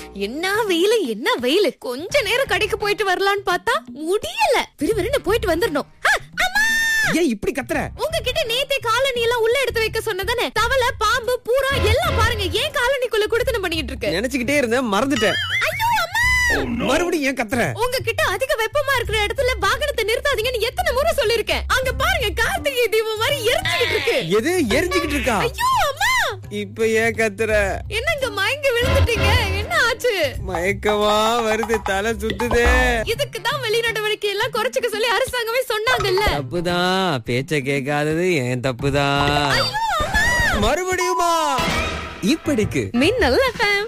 என்ன வெயிலு என்ன வெயிலு. கொஞ்ச நேரம் கடைக்கு போயிட்டு வரலான்னு பார்த்தா முடியல. விறுவிறுன்னு போயிட்டு வந்துடணும். ஏன் இப்படி கத்துற? உங்ககிட்ட நேத்தே காலனி எல்லாம் உள்ள எடுத்து வைக்க சொன்னதானே. தவளை, பாம்பு, பூரா எல்லாம் பாருங்க ஏன் காலனிக்குள்ள குடுத்தன பண்ணிட்டு இருக்கு. நினைச்சுக்கிட்டே இருந்தேன், மறந்துட்டேன். மறுபடியும் ஏன் கத்துற? உங்ககிட்ட அதிக வெப்பமா இருக்கிற இடத்துல வாகனத்தை நிறுத்தாதீங்கன்னு எத்தனை முறை சொல்லிருக்கேன். அங்க பாருங்க கார்த்திகை தீபம் மாதிரி எரிஞ்சுக்கிட்டு இருக்கு. எது எரிஞ்சுக்கிட்டு இருக்கா? ஐயோ அம்மா, இப்ப ஏன் கத்துற? என்னங்க மயங்கி விழுந்துட்டீங்க? என்ன ஆச்சு? மயக்கமா வருது, தலை சுத்துதே. இதுக்குதான் வெளிநடவடிக்கை எல்லாம் குறைச்சுக்க சொல்லி அரசாங்கமே சொன்னாங்கல்ல. தப்புதான், பேச்ச கேட்காதது ஏன் தப்புதான். மறுபடியுமா? இப்படிக்கு மின்னல் FM.